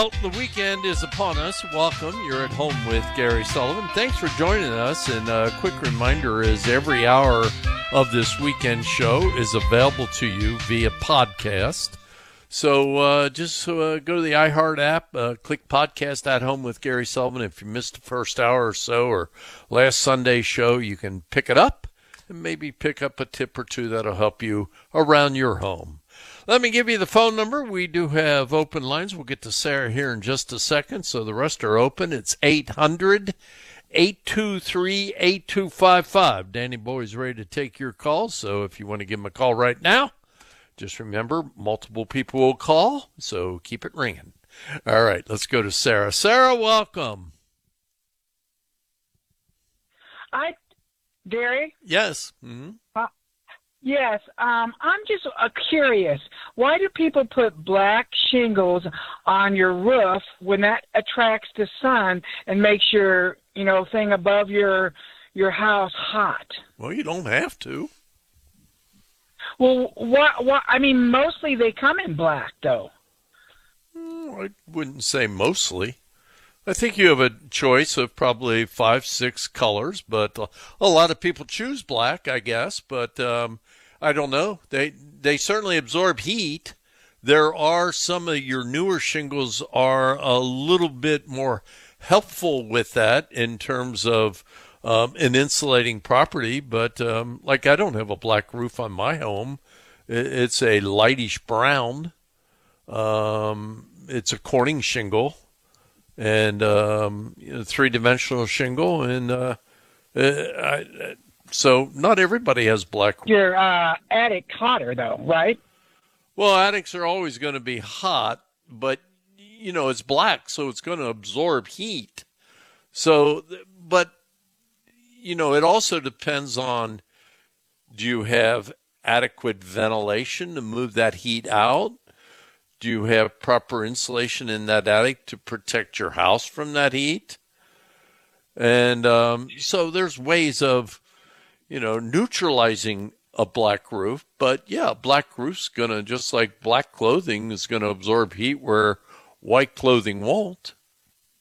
Well, the weekend is upon us. Welcome. You're at home with Gary Sullivan. Thanks for joining us. And a quick reminder is every hour of this weekend show is available to you via podcast. So just go to the iHeart app, click Podcast at Home with Gary Sullivan. If you missed the first hour or so or last Sunday's show, you can pick it up and maybe pick up a tip or two that'll help you around your home. Let me give you the phone number. We do have open lines. We'll get to Sarah here in just a second, so the rest are open. It's 800-823-8255. Danny Boy's ready to take your calls, so if you want to give him a call right now, just remember, multiple people will call, so keep it ringing. All right, let's go to Sarah. Sarah, welcome. Hi, Gary. Yes. Mm-hmm. Yes. I'm just curious. Why do people put black shingles on your roof when that attracts the sun and makes your, thing above your house hot? Well, you don't have to. Well, what? I mean, mostly they come in black, though. I wouldn't say mostly. I think you have a choice of probably 5-6 colors, but a lot of people choose black, I guess. But I don't know. They certainly absorb heat. There are some of your newer shingles are a little bit more helpful with that in terms of an insulating property. But like I don't have a black roof on my home. It's a lightish brown. It's a Corning shingle. And three-dimensional shingle, and so not everybody has black. Your attic hotter, though, right? Well, attics are always going to be hot, but it's black, so it's going to absorb heat. So, but it also depends on, do you have adequate ventilation to move that heat out? Do you have proper insulation in that attic to protect your house from that heat? And so there's ways of, neutralizing a black roof. But, yeah, black roof's going to, just like black clothing, is going to absorb heat where white clothing won't.